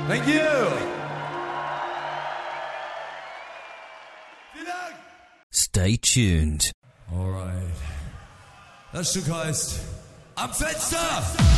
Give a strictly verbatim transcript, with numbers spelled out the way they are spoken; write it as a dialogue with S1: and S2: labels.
S1: Thank you.
S2: Stay tuned.
S1: Alright. Das Stück heißt Am Fenster.